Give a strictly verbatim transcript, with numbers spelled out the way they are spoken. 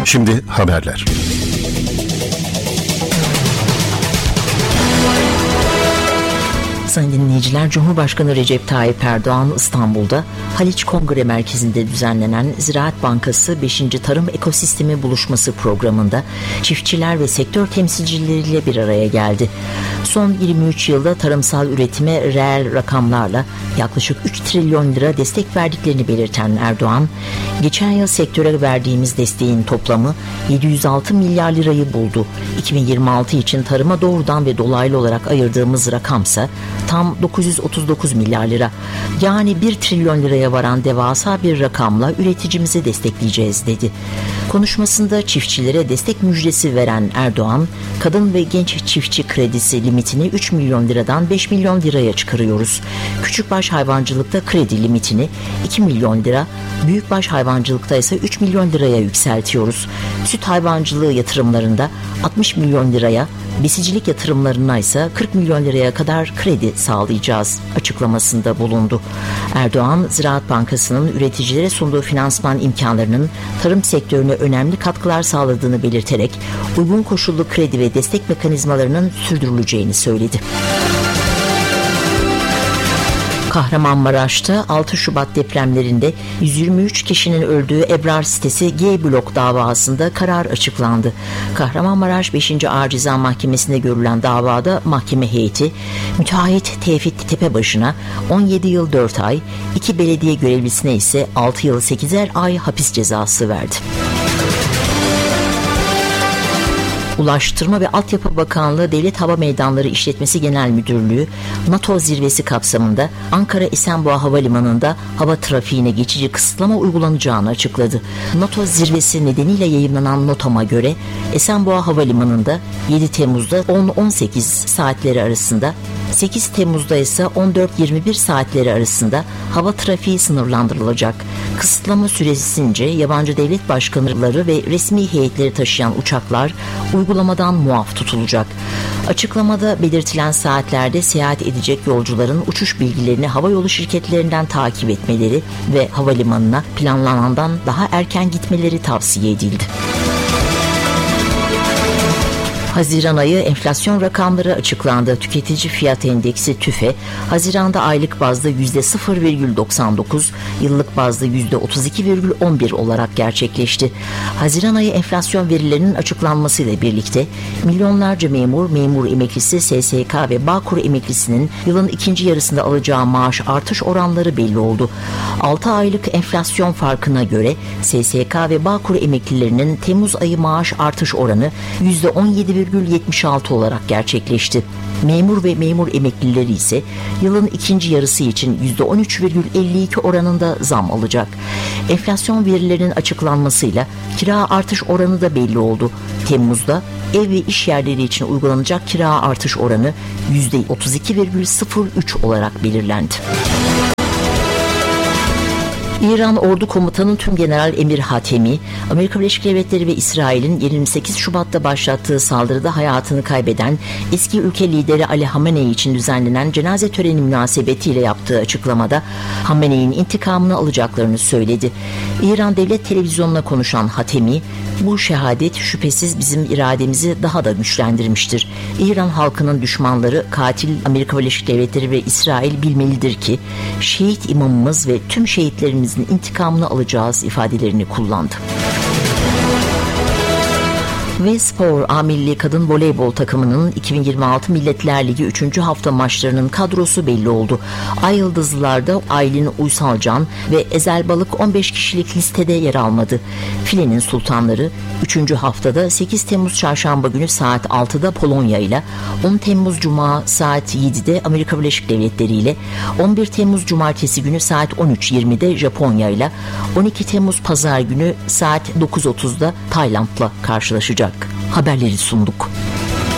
Şimdi haberler. Sayın dinleyiciler, Cumhurbaşkanı Recep Tayyip Erdoğan İstanbul'da Haliç Kongre Merkezi'nde düzenlenen Ziraat Bankası beşinci Tarım Ekosistemi Buluşması programında çiftçiler ve sektör temsilcileriyle bir araya geldi. Son yirmi üç yılda tarımsal üretime reel rakamlarla yaklaşık üç trilyon lira destek verdiklerini belirten Erdoğan, geçen yıl sektöre verdiğimiz desteğin toplamı yedi yüz altı milyar lirayı buldu. iki bin yirmi altı için tarıma doğrudan ve dolaylı olarak ayırdığımız rakamsa tam dokuz yüz otuz dokuz milyar lira. Yani bir trilyon liraya varan devasa bir rakamla üreticimizi destekleyeceğiz dedi. Konuşmasında çiftçilere destek müjdesi veren Erdoğan, kadın ve genç çiftçi kredisi limitini üç milyon liradan beş milyon liraya çıkarıyoruz. Küçükbaş hayvancılıkta kredi limitini iki milyon lira, büyükbaş hayvancılıkta ise üç milyon liraya yükseltiyoruz. Süt hayvancılığı yatırımlarında altmış milyon liraya, besicilik yatırımlarına ise kırk milyon liraya kadar kredi sağlayacağız açıklamasında bulundu. Erdoğan, Ziraat Bankası'nın üreticilere sunduğu finansman imkanlarının tarım sektörüne önemli katkılar sağladığını belirterek uygun koşullu kredi ve destek mekanizmalarının sürdürüleceğini söyledi. Kahramanmaraş'ta altı Şubat depremlerinde yüz yirmi üç kişinin öldüğü Ebrar sitesi G blok davasında karar açıklandı. Kahramanmaraş beşinci Ağır Ceza Mahkemesi'nde görülen davada mahkeme heyeti müteahhit Tevfik Tepebaşı'na on yedi yıl dört ay, iki belediye görevlisine ise altı yıl sekizer ay hapis cezası verdi. Ulaştırma ve Altyapı Bakanlığı Devlet Hava Meydanları İşletmesi Genel Müdürlüğü, NATO zirvesi kapsamında Ankara Esenboğa Havalimanı'nda hava trafiğine geçici kısıtlama uygulanacağını açıkladı. NATO zirvesi nedeniyle yayımlanan notama göre Esenboğa Havalimanı'nda yedi Temmuz'da on on sekiz saatleri arasında, sekiz Temmuz'da ise on dört yirmi bir saatleri arasında hava trafiği sınırlandırılacak. Kısıtlama süresince yabancı devlet başkanları ve resmi heyetleri taşıyan uçaklar uygulamadan muaf tutulacak. Açıklamada belirtilen saatlerde seyahat edecek yolcuların uçuş bilgilerini havayolu şirketlerinden takip etmeleri ve havalimanına planlanandan daha erken gitmeleri tavsiye edildi. Haziran ayı enflasyon rakamları açıklandı. Tüketici fiyat endeksi TÜFE, Haziran'da aylık bazda yüzde sıfır virgül doksan dokuz, yıllık bazda yüzde otuz iki virgül on bir olarak gerçekleşti. Haziran ayı enflasyon verilerinin açıklanmasıyla birlikte milyonlarca memur, memur emeklisi, S S K ve Bağkur emeklisinin yılın ikinci yarısında alacağı maaş artış oranları belli oldu. altı aylık enflasyon farkına göre S S K ve Bağkur emeklilerinin Temmuz ayı maaş artış oranı yüzde on yedi virgül yetmiş altı olarak gerçekleşti. Memur ve memur emeklileri ise yılın ikinci yarısı için yüzde on üç virgül elli iki oranında zam alacak. Enflasyon verilerinin açıklanmasıyla kira artış oranı da belli oldu. Temmuz'da ev ve iş yerleri için uygulanacak kira artış oranı yüzde otuz iki virgül sıfır üç olarak belirlendi. İran Ordu Komutanı Tümgeneral Emir Hatemi, Amerika Birleşik Devletleri ve İsrail'in yirmi sekiz Şubat'ta başlattığı saldırıda hayatını kaybeden eski ülke lideri Ali Hamenei için düzenlenen cenaze töreni münasebetiyle yaptığı açıklamada Hamenei'nin intikamını alacaklarını söyledi. İran Devlet Televizyonu'na konuşan Hatemi, bu şehadet şüphesiz bizim irademizi daha da güçlendirmiştir. İran halkının düşmanları katil Amerika Birleşik Devletleri ve İsrail bilmelidir ki şehit imamımız ve tüm şehitlerimiz intikamını alacağız ifadelerini kullandı. Ve spor, A Milli Kadın Voleybol takımının iki bin yirmi altı Milletler Ligi üçüncü hafta maçlarının kadrosu belli oldu. Ay Yıldızlılar'da Aylin Uysalcan ve Ezel Balık on beş kişilik listede yer almadı. Filenin Sultanları üçüncü haftada sekiz Temmuz Çarşamba günü saat altıda Polonya ile, on Temmuz Cuma saat yedide Amerika Birleşik Devletleri ile, on bir Temmuz Cumartesi günü saat on üç yirmide Japonya ile, on iki Temmuz Pazar günü saat dokuz otuzda Tayland'la karşılaşacak. Haberleri sunduk.